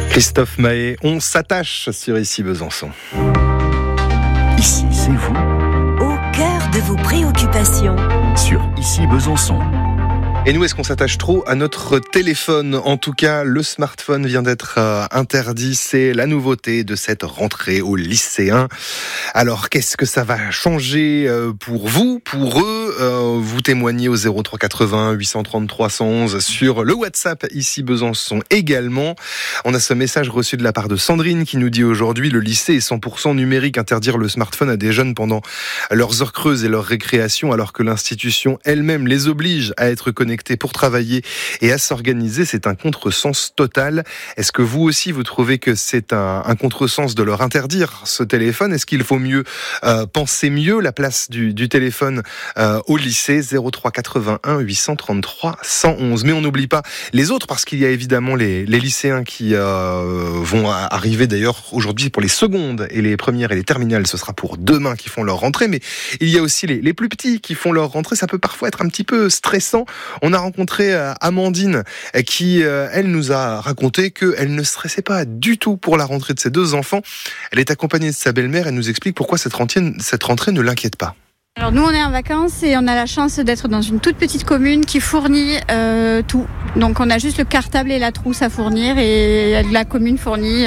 Christophe Mahé, on s'attache sur Ici Besançon. Ici, c'est vous, au cœur de vos préoccupations. Sur Ici Besançon. Et nous, est-ce qu'on s'attache trop à notre téléphone ? En tout cas, le smartphone vient d'être interdit. C'est la nouveauté de cette rentrée aux lycéens. Alors, qu'est-ce que ça va changer pour vous, pour eux ? Vous témoignez au 03 80 833 111 sur le WhatsApp Ici Besançon également. On a ce message reçu de la part de Sandrine qui nous dit aujourd'hui le lycée est 100% numérique. Interdire le smartphone à des jeunes pendant leurs heures creuses et leur récréation alors que l'institution elle-même les oblige à être connectés pour travailler et à s'organiser, c'est un contresens total. Est-ce que vous aussi, vous trouvez que c'est un contresens de leur interdire ce téléphone ? Est-ce qu'il faut mieux penser mieux la place du téléphone au lycée ? 03 81 833 111. Mais on n'oublie pas les autres, parce qu'il y a évidemment les lycéens qui vont arriver d'ailleurs aujourd'hui pour les secondes et les premières et les terminales. Ce sera pour demain qui font leur rentrée. Mais il y a aussi les plus petits qui font leur rentrée. Ça peut parfois être un petit peu stressant. On a rencontré Amandine qui, elle, nous a raconté qu'elle ne stressait pas du tout pour la rentrée de ses deux enfants. Elle est accompagnée de sa belle-mère. Elle nous explique pourquoi cette rentrée ne l'inquiète pas. Alors nous on est en vacances et on a la chance d'être dans une toute petite commune qui fournit tout. Donc on a juste le cartable et la trousse à fournir et la commune fournit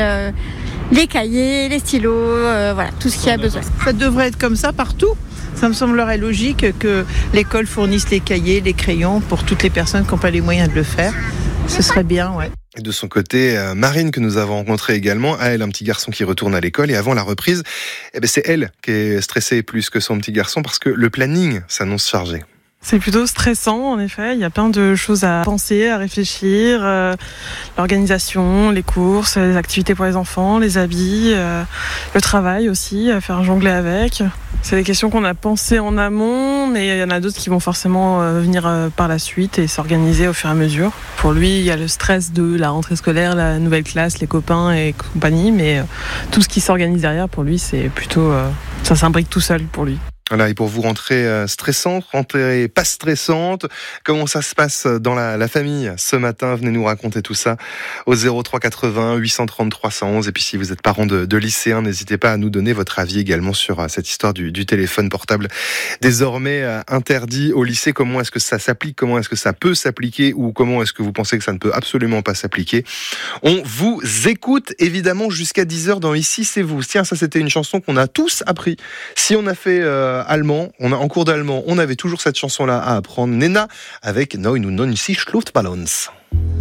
les cahiers, les stylos, voilà, tout ce qu'il y a besoin. Ça devrait être comme ça partout. Ça me semblerait logique que l'école fournisse les cahiers, les crayons pour toutes les personnes qui n'ont pas les moyens de le faire. Ce serait bien, ouais. Et de son côté, Marine, que nous avons rencontrée également, a elle un petit garçon qui retourne à l'école et avant la reprise, c'est elle qui est stressée plus que son petit garçon parce que le planning s'annonce chargé. C'est plutôt stressant, en effet. Il y a plein de choses à penser, à réfléchir. L'organisation, les courses, les activités pour les enfants, les habits, le travail aussi, à faire jongler avec. C'est des questions qu'on a pensées en amont, mais il y en a d'autres qui vont forcément venir par la suite et s'organiser au fur et à mesure. Pour lui, il y a le stress de la rentrée scolaire, la nouvelle classe, les copains et compagnie, mais tout ce qui s'organise derrière, pour lui, c'est plutôt... ça s'imbrique tout seul pour lui. Voilà, et pour vous, rentrée stressante, rentrée pas stressante, comment ça se passe dans la famille ce matin ? Venez nous raconter tout ça au 03 80 833 111. Et puis si vous êtes parent de lycéens, n'hésitez pas à nous donner votre avis également sur cette histoire du téléphone portable désormais interdit au lycée. Comment est-ce que ça s'applique ? Comment est-ce que ça peut s'appliquer ? Ou comment est-ce que vous pensez que ça ne peut absolument pas s'appliquer ? On vous écoute évidemment jusqu'à 10h dans Ici c'est vous. Tiens, ça c'était une chanson qu'on a tous appris. Si on a fait allemand, en cours d'allemand, on avait toujours cette chanson-là à apprendre. Nena avec 99 Luftballons.